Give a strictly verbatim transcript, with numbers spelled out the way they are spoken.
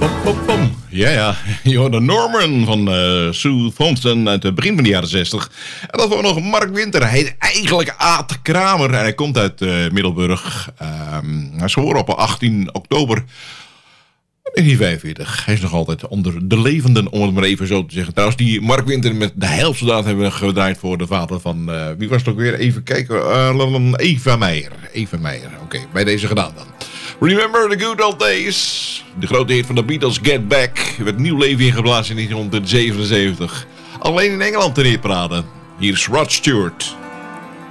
Ja, ja. Je hoorde Norman van uh, Sue Thompson uit het begin van de jaren zestig. En dat was nog Mark Winter. Hij heet eigenlijk Aad Kramer. En hij komt uit uh, Middelburg. Um, hij is geboren op achttien oktober negentien vijfenveertig. Hij is nog altijd onder de levenden, om het maar even zo te zeggen. Trouwens, die Mark Winter met de Helpsoldaat hebben we gedraaid voor de vader van... Uh, wie was het ook weer? Even kijken. Uh, Eva Meijer. Eva Meijer. Oké, okay, bij deze gedaan dan. Remember the good old days. De grote hit van de Beatles, Get Back. Werd nieuw leven ingeblazen in negentien zevenenzeventig. Alleen in Engeland te neerpraten. Hier is Rod Stewart.